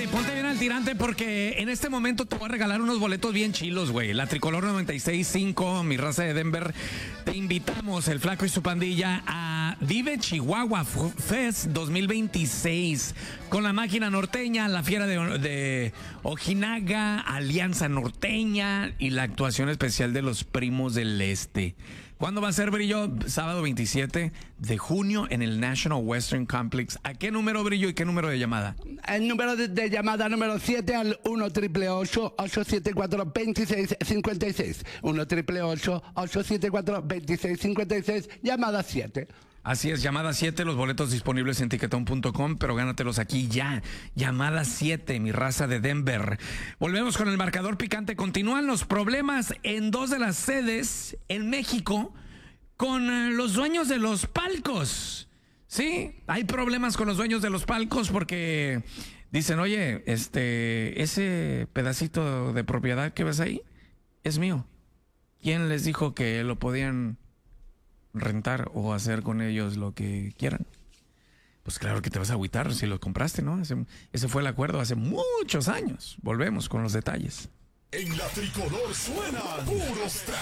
ponte bien al tirante porque en este momento te voy a regalar unos boletos bien chilos, güey. La Tricolor 96.5, mi raza de Denver. Te invitamos, el Flaco y su pandilla, a Vive Chihuahua Fest 2026. Con la Máquina Norteña, la Fiera de Ojinaga, Alianza Norteña y la actuación especial de los Primos del Este. ¿Cuándo va a ser, Brillo? Sábado 27 de junio en el National Western Complex. ¿A qué número, Brillo, y qué número de llamada? El número de llamada número 7 al 1-888-874-2656. 1-888-874-2656. Llamada 7. Así es, llamada 7, los boletos disponibles en tiquetón.com, pero gánatelos aquí ya. Llamada 7, mi raza de Denver. Volvemos con el marcador picante. Continúan los problemas en 2 de las sedes en México con los dueños de los palcos. Sí, hay problemas con los dueños de los palcos porque dicen, oye, ese pedacito de propiedad que ves ahí es mío. ¿Quién les dijo que lo podían rentar o hacer con ellos lo que quieran? Pues claro que te vas a agüitar si lo compraste, ¿no? Ese fue el acuerdo hace muchos años. Volvemos con los detalles. En la Tricolor suenan puros